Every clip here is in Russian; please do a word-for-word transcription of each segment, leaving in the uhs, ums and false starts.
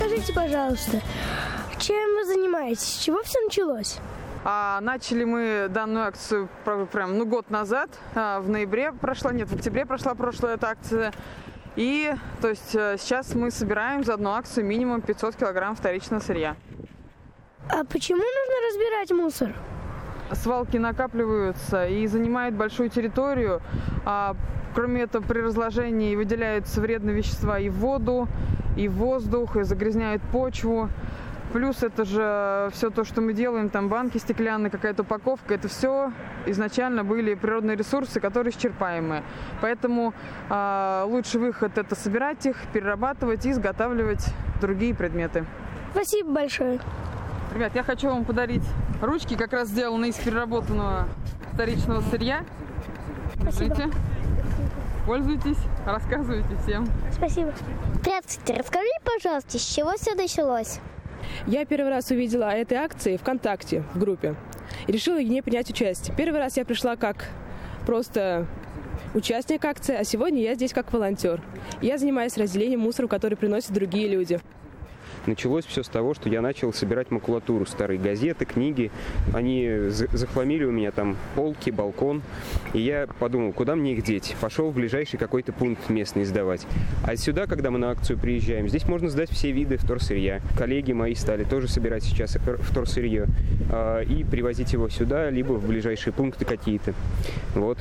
Скажите, пожалуйста, чем вы занимаетесь? С чего все началось? А, начали мы данную акцию прям ну, год назад, а, в ноябре прошла, нет, в октябре прошла прошлая эта акция. И то есть сейчас мы собираем за одну акцию минимум пятьсот килограмм вторичного сырья. А почему нужно разбирать мусор? Свалки накапливаются и занимают большую территорию. А, кроме этого, при разложении выделяются вредные вещества и в воду, и в воздух, и загрязняют почву. Плюс это же все то, что мы делаем, там банки стеклянные, какая-то упаковка, это все изначально были природные ресурсы, которые исчерпаемые. Поэтому э, лучший выход – это собирать их, перерабатывать и изготавливать другие предметы. Спасибо большое. Ребят, я хочу вам подарить ручки, как раз сделанные из переработанного вторичного сырья. Держите. Пользуйтесь, рассказывайте всем. Спасибо. Здравствуйте, расскажи, пожалуйста, с чего все началось? Я первый раз увидела о этой акции ВКонтакте, в группе, и решила в ней принять участие. Первый раз я пришла как просто участник акции, а сегодня я здесь как волонтер. Я занимаюсь разделением мусора, который приносят другие люди. Началось все с того, что я начал собирать макулатуру, старые газеты, книги. Они захламили у меня там полки, балкон. И я подумал, куда мне их деть? Пошел в ближайший какой-то пункт местный сдавать. А сюда, когда мы на акцию приезжаем, здесь можно сдать все виды вторсырья. Коллеги мои стали тоже собирать сейчас вторсырье э, и привозить его сюда, либо в ближайшие пункты какие-то. Вот.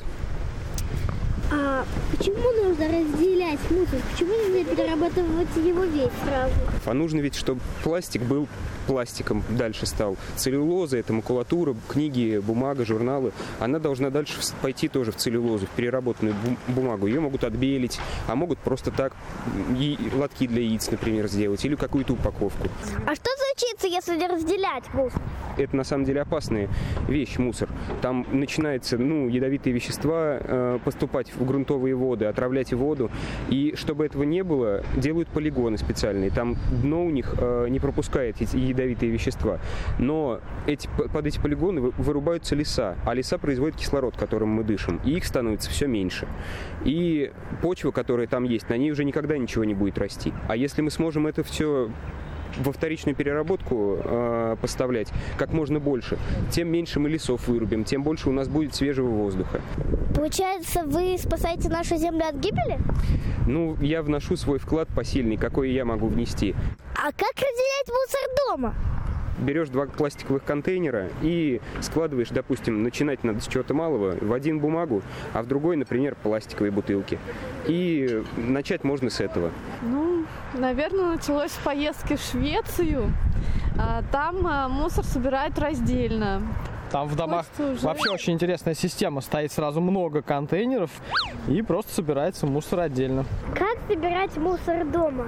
А почему нужно разделять мусор? Почему нельзя перерабатывать его весь сразу? А нужно ведь, чтобы пластик был пластиком, дальше стал. Целлюлоза, это макулатура, книги, бумага, журналы. Она должна дальше пойти тоже в целлюлозу, в переработанную бумагу. Ее могут отбелить, а могут просто так и лотки для яиц, например, сделать, или какую-то упаковку. А что случится, если не разделять мусор? Это на самом деле опасная вещь, мусор. Там начинаются ну, ядовитые вещества э, поступать в грунтовые воды, отравлять воду. И чтобы этого не было, делают полигоны специальные. Там дно у них э, не пропускает эти ядовитые вещества. Но эти, под эти полигоны вырубаются леса. А леса производят кислород, которым мы дышим. И их становится все меньше. И почва, которая там есть, на ней уже никогда ничего не будет расти. А если мы сможем это все во вторичную переработку э, поставлять как можно больше, тем меньше мы лесов вырубим, тем больше у нас будет свежего воздуха. Получается, вы спасаете нашу землю от гибели? Ну, я вношу свой вклад посильный, какой я могу внести. А как разделять мусор дома? Берешь два пластиковых контейнера и складываешь, допустим, начинать надо с чего-то малого, в один бумагу, а в другой, например, пластиковые бутылки. И начать можно с этого. Ну, наверное, началось с поездки в Швецию. Там мусор собирают раздельно. Там в домах вообще очень интересная система. Стоит сразу много контейнеров и просто собирается мусор отдельно. Как собирать мусор дома?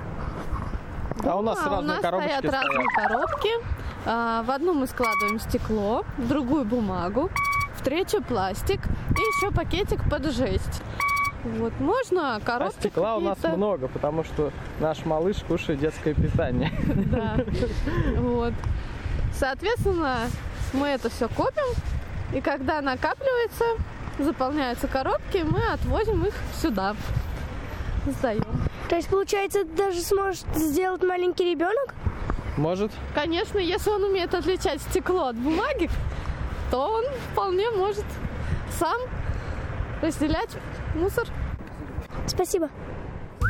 А у нас а, разные у нас коробочки стоят стоят. разные коробки. В одну мы складываем стекло, в другую бумагу, в третью пластик и еще пакетик под жесть. Вот, можно коробки. А стекла у нас много, потому что наш малыш кушает детское питание. Да. Вот. Соответственно, мы это все копим, и когда накапливается, заполняются коробки, мы отвозим их сюда, сдаем. То есть, получается, даже сможет сделать маленький ребенок? Может. Конечно, если он умеет отличать стекло от бумаги, то он вполне может сам разделять мусор. Спасибо.